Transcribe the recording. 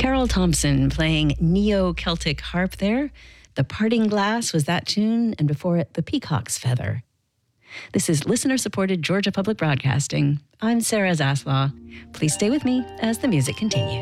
Carol Thompson playing Neo-Celtic harp there. The Parting Glass was that tune, and before it, The Peacock's Feather. This is listener-supported Georgia Public Broadcasting. I'm Sarah Zaslaw. Please stay with me as the music continues.